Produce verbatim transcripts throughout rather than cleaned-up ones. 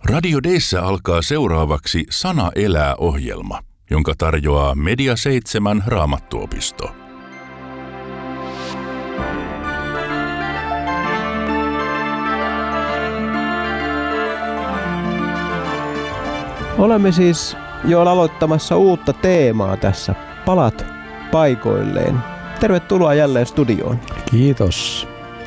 Radio D:ssä alkaa seuraavaksi Sana elää -ohjelma, jonka tarjoaa Media seitsemän Raamattuopisto. Olemme siis jo aloittamassa uutta teemaa tässä. Palat paikoilleen. Tervetuloa jälleen studioon. Kiitos.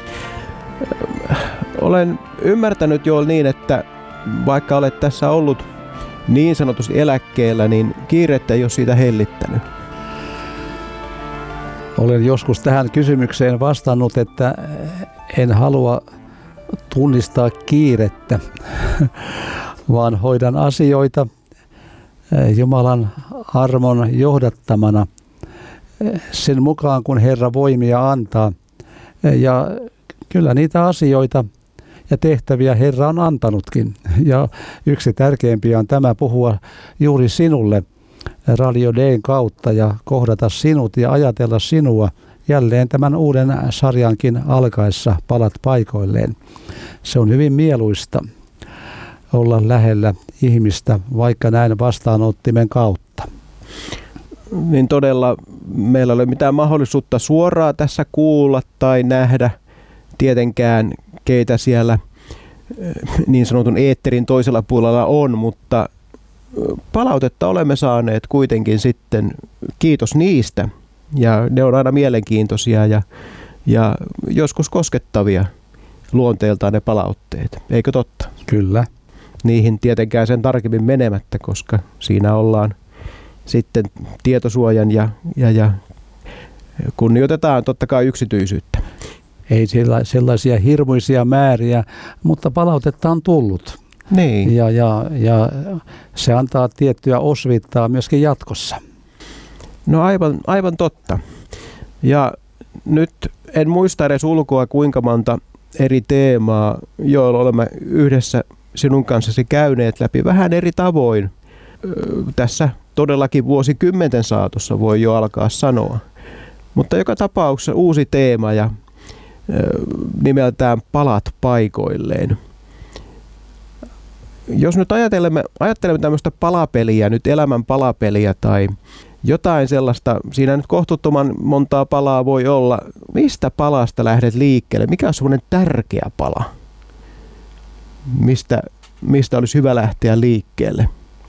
Olen ymmärtänyt jo niin, että vaikka olet tässä ollut niin sanotusti eläkkeellä, niin kiirettä ei ole siitä hellittänyt. Olen joskus tähän kysymykseen vastannut, että en halua tunnistaa kiirettä, vaan hoidan asioita Jumalan armon johdattamana sen mukaan, kun Herra voimia antaa. Ja kyllä niitä asioita ja tehtäviä Herra on antanutkin. Ja yksi tärkeimpiä on tämä puhua juuri sinulle Radio D:n kautta ja kohdata sinut ja ajatella sinua jälleen tämän uuden sarjankin alkaessa Palat paikoilleen. Se on hyvin mieluista olla lähellä ihmistä, vaikka näin vastaanottimen kautta. Niin todella meillä ei ole mitään mahdollisuutta suoraan tässä kuulla tai nähdä tietenkään, keitä siellä niin sanotun eetterin toisella puolella on, mutta palautetta olemme saaneet kuitenkin sitten. Kiitos niistä. Ja ne on aina mielenkiintoisia ja, ja joskus koskettavia luonteeltaan ne palautteet. Eikö totta? Kyllä. Niihin tietenkään sen tarkemmin menemättä, koska siinä ollaan sitten tietosuojan ja, ja, ja kunnioitetaan totta kai yksityisyyttä. Ei sellaisia hirmuisia määriä, mutta palautetta on tullut. Niin. Ja, ja, ja se antaa tiettyä osviittaa myöskin jatkossa. No aivan, aivan totta. Ja nyt en muista edes ulkoa kuinka monta eri teemaa, joilla olemme yhdessä sinun kanssasi käyneet läpi vähän eri tavoin. Tässä todellakin vuosikymmenten saatossa voi jo alkaa sanoa. Mutta joka tapauksessa uusi teema ja nimeltään Palat paikoilleen. Jos nyt ajattelemme, ajattelemme tämmöistä palapeliä, nyt elämän palapeliä tai jotain sellaista, siinä nyt kohtuuttoman montaa palaa voi olla. Mistä palasta lähdet liikkeelle? Mikä on semmoinen tärkeä pala? Mistä, mistä olisi hyvä lähteä liikkeelle?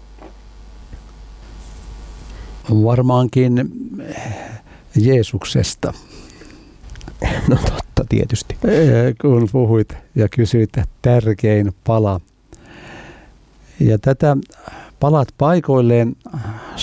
Varmaankin Jeesuksesta. No totta, tietysti. Kun puhuit ja kysyit tärkein pala. Ja tätä Palat paikoilleen